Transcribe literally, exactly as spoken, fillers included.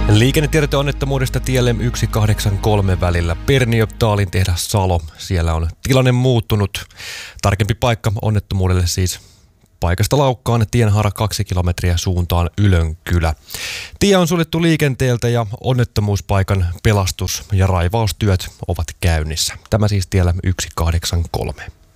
Liikennetiedote onnettomuudesta tielle yksi kahdeksan kolme välillä Perniö-Taalin tehdas Salo. Siellä on tilanne muuttunut. Tarkempi paikka onnettomuudelle siis paikasta Laukkaan tienhaara kaksi kilometriä suuntaan Ylönkylä. Tie on suljettu liikenteeltä ja onnettomuuspaikan pelastus- ja raivaustyöt ovat käynnissä. Tämä siis tiellä yksi kahdeksan kolme.